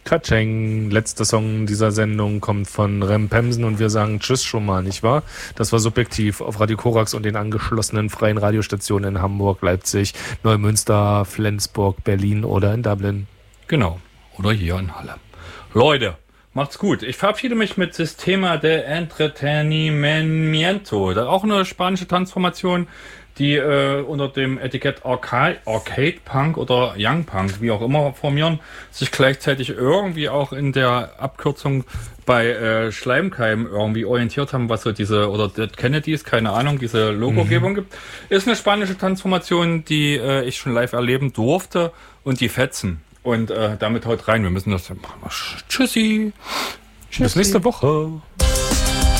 Katscheng, letzter Song dieser Sendung kommt von Rem Pemsen und wir sagen Tschüss schon mal, nicht wahr? Das war Subjektiv auf Radio Korax und den angeschlossenen freien Radiostationen in Hamburg, Leipzig, Neumünster, Flensburg, Berlin oder in Dublin. Genau, oder hier in Halle. Leute, macht's gut. Ich verabschiede mich mit Sistema de Entretenimiento. Das ist auch eine spanische Transformation, die unter dem Etikett Arcade Punk oder Young Punk, wie auch immer, formieren, sich gleichzeitig irgendwie auch in der Abkürzung bei Schleimkeim irgendwie orientiert haben, was so diese, oder Dead Kennedys, keine Ahnung, diese Logogebung gibt. Ist eine spanische Transformation, die ich schon live erleben durfte und die fetzen. Und damit haut rein. Wir müssen das machen. Tschüssi. Bis nächste Woche.